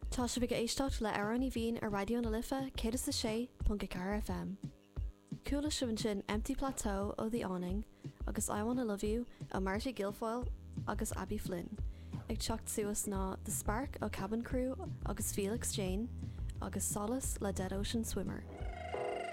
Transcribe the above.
Tá se big éistecht le Aran I Bhín ar Radio na Lifa cé is sé .4 FM. Cúla siúin sin Empty Plateau ó The Awning agus I Wanna Love You a Marty Guilfoyle agus Abby Flynn. Ag teacht suas ná The Spark ó Cabin Crew agus Felix Jane agus Solace le Dead Ocean Swimmer.